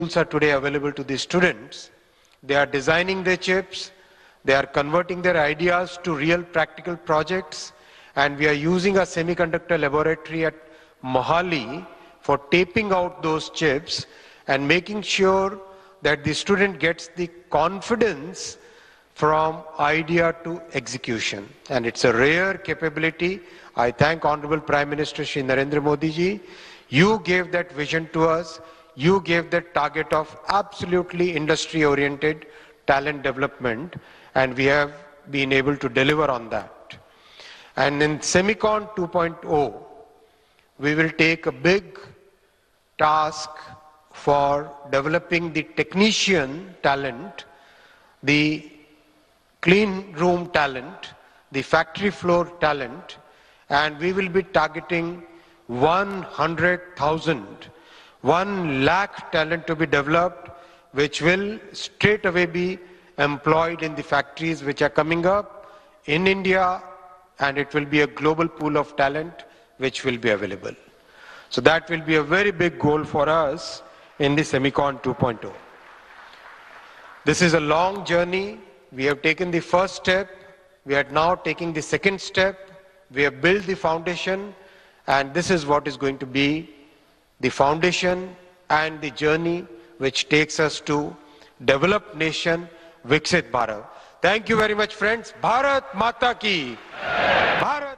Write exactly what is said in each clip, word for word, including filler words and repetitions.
tools are today available to the students. They are designing their chips, they are converting their ideas to real practical projects, and we are using a semiconductor laboratory at Mohali for taping out those chips and making sure that the student gets the confidence from idea to execution. And it's a rare capability. I thank Honorable Prime Minister Shri Narendra Modi ji. You gave that vision to us. You gave that target of absolutely industry-oriented talent development, and we have been able to deliver on that. And in Semicon two point oh, we will take a big task for developing the technician talent, the clean room talent, the factory floor talent, and we will be targeting one hundred thousand, one lakh talent to be developed, which will straight away be employed in the factories which are coming up in India, and it will be a global pool of talent which will be available. So that will be a very big goal for us in the Semicon two point oh. This is a long journey. We have taken the first step. We are now taking the second step. We have built the foundation, and this is what is going to be the foundation and the journey which takes us to developed nation, Viksit Bharat. Thank you very much, friends. Bharat Mata Ki. Bharat.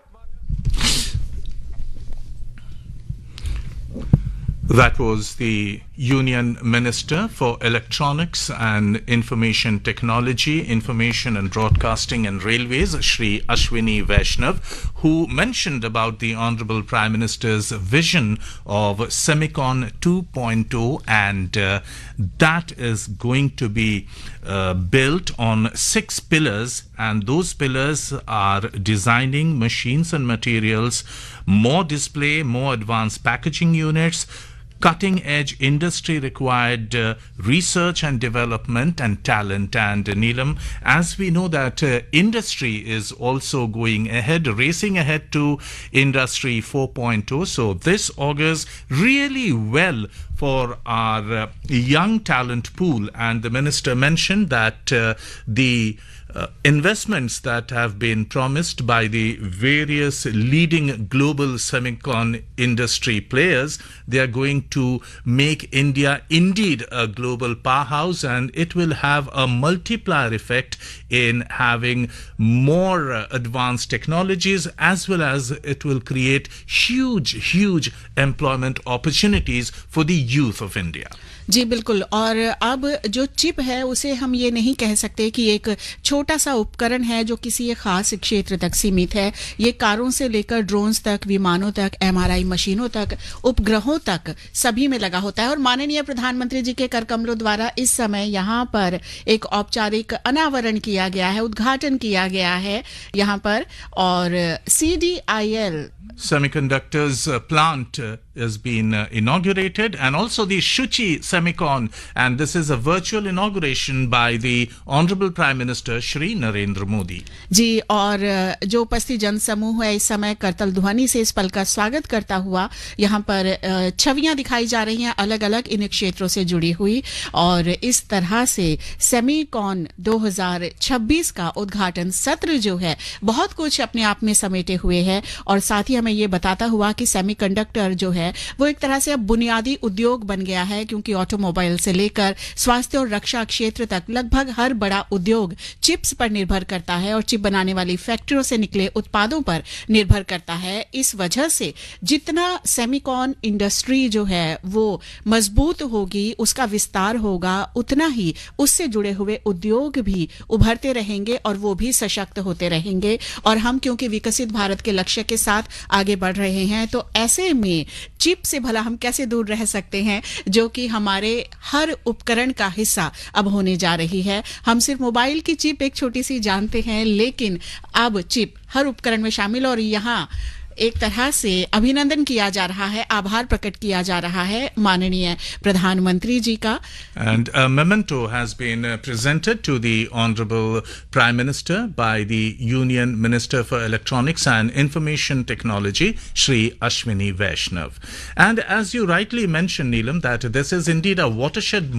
That was the Union Minister for Electronics and Information Technology, Information and Broadcasting and Railways, Shri Ashwini Vaishnav, who mentioned about the Honorable Prime Minister's vision of Semicon two point oh, and uh, that is going to be uh, built on six pillars, and those pillars are designing machines and materials, more display, more advanced packaging units, cutting-edge industry-required uh, research and development and talent. And uh, Neelam, as we know that uh, industry is also going ahead, racing ahead to Industry four point oh. So this augurs really well for our uh, young talent pool. And the minister mentioned that uh, the Uh, investments that have been promised by the various leading global semicon industry players, they are going to make India indeed a global powerhouse, and it will have a multiplier effect in having more uh, advanced technologies, as well as it will create huge, huge employment opportunities for the youth of India. जी बिल्कुल। और अब जो chip है उसे हम ये नहीं कह सकते कि एक छोटा सा उपकरण है जो किसी एक खास क्षेत्र तक सीमित है। ये कारों से लेकर ड्रोन्स तक, विमानों तक, एमआरआई मशीनों तक, उपग्रहों तक सभी में लगा होता है। और माननीय प्रधानमंत्री जी के कर कमलों द्वारा इस समय यहाँ पर एक औपचारिक अनावरण किया गया है, उद्घाटन किया गया है यहाँ पर। और सीडीआईएल Semiconductors uh, plant uh, has been uh, inaugurated, and also the Shuchi Semicon, and this is a virtual inauguration by the Honorable Prime Minister Shri Narendra Modi. जी, और जो उपस्थित जन समूह है इस समय करतल ध्वनि से इस पल का स्वागत करता हुआ यहाँ पर छवियां दिखाई जा रही हैं अलग अलग इन क्षेत्रों से जुड़ी हुई, और इस तरह से सेमीकॉन दो हज़ार छब्बीस का उद्घाटन सत्र जो है बहुत कुछ अपने आप में समेटे हुए है। और साथ ही हमें ये बताता हुआ कि सेमीकंडक्टर जो है वो एक तरह से अब बुनियादी उद्योग बन गया है, क्योंकि ऑटोमोबाइल से लेकर स्वास्थ्य और रक्षा क्षेत्र तक लगभग हर बड़ा उद्योग चिप्स पर निर्भर करता है और चिप बनाने वाली फैक्ट्रियों से निकले उत्पादों पर निर्भर करता है। इस वजह से जितना सेमीकॉन इंडस्ट्री जो है वो मजबूत होगी, उसका विस्तार होगा, उतना ही उससे जुड़े हुए उद्योग भी उभरते रहेंगे और वो भी सशक्त होते रहेंगे। और हम क्योंकि विकसित भारत के लक्ष्य के साथ आगे बढ़ रहे हैं, तो ऐसे में चिप से भला हम कैसे दूर रह सकते हैं, जो कि हमारे हर उपकरण का हिस्सा अब होने जा रही है। हम सिर्फ मोबाइल की चिप एक छोटी सी जानते हैं, लेकिन अब चिप हर उपकरण में शामिल, और यहाँ एक तरह से अभिनंदन किया जा रहा है, आभार प्रकट किया जा रहा है माननीय प्रधानमंत्री जी का। And a memento has been uh, presented to the Honorable Prime Minister by the Union Minister for Electronics and Information Technology, Shri Ashwini Vaishnav. And as you rightly mentioned, Neelam, that this is indeed a watershed